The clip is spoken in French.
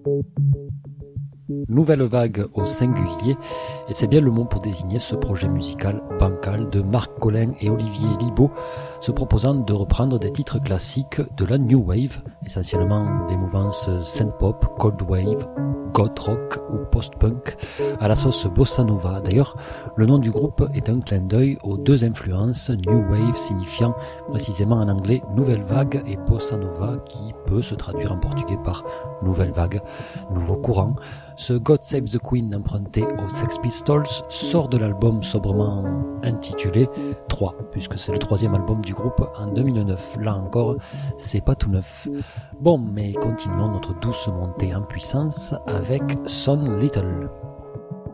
Nouvelle vague au singulier, et c'est bien le mot pour désigner ce projet musical bancal de Marc Collin et Olivier Libaud, se proposant de reprendre des titres classiques de la New Wave, essentiellement des mouvances synth-pop, cold wave, goth rock ou post-punk, à la sauce bossa nova. D'ailleurs, le nom du groupe est un clin d'œil aux deux influences, New Wave signifiant précisément en anglais nouvelle vague et bossa nova qui peut se traduire en portugais par nouvelle vague, nouveau courant. Ce God Save the Queen emprunté aux Sex Pistols sort de l'album sobrement intitulé 3, puisque c'est le troisième album du groupe en 2009. Là encore, c'est pas tout neuf. Bon, mais continuons notre douce montée en puissance avec Son Little.